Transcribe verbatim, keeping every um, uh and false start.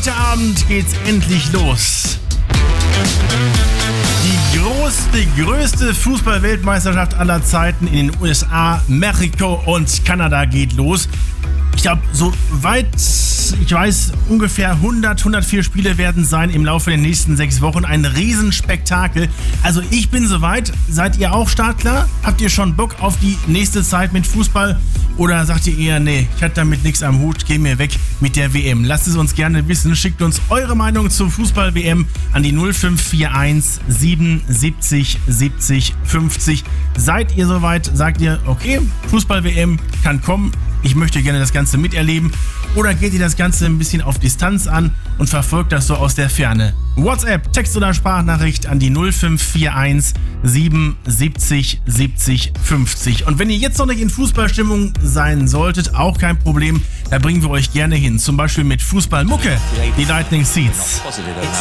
Heute Abend geht's endlich los. Die größte, größte Fußball-Weltmeisterschaft aller Zeiten in den U S A, Mexiko und Kanada geht los. Ich glaube, soweit ich weiß, ungefähr hundert, hundertvier Spiele werden sein im Laufe der nächsten sechs Wochen. Ein Riesenspektakel. Also ich bin soweit. Seid ihr auch startklar? Habt ihr schon Bock auf die nächste Zeit mit Fußball? Oder sagt ihr eher, nee, ich hatte damit nichts am Hut, geh mir weg mit der W M? Lasst es uns gerne wissen. Schickt uns eure Meinung zur Fußball-W M an die null fünf vier eins siebenundsiebzig siebzig fünfzig. Seid ihr soweit? Sagt ihr, okay, Fußball-W M kann kommen. Ich möchte gerne das Ganze miterleben. Oder geht ihr das Ganze ein bisschen auf Distanz an und verfolgt das so aus der Ferne? WhatsApp, Text- oder Sprachnachricht an die null fünf vier eins siebenundsiebzig siebzig fünfzig. Und wenn ihr jetzt noch nicht in Fußballstimmung sein solltet, auch kein Problem, da bringen wir euch gerne hin. Zum Beispiel mit Fußballmucke, die Lightning Seeds.